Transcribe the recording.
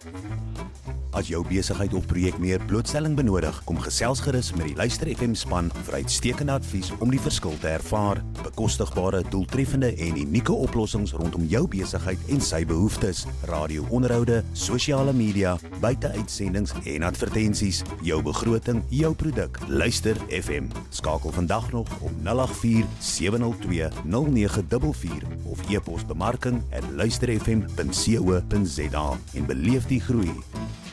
As jou besigheid of projek meer blootstelling benodig, kom gesels gerus met die Luister FM span vir uitstekende advies om die verskil te ervaar. Bekostigbare, doeltreffende en unieke oplossings rondom jou besigheid en sy behoeftes. Radio-onderhoude, sosiale media, buiteuitsendings en advertensies. Jou begroting, jou produk. Luister FM. Skakel vandag nog op 084 702 0944 of e-pos bemarking@luisterfm.co.za en beleef die groei.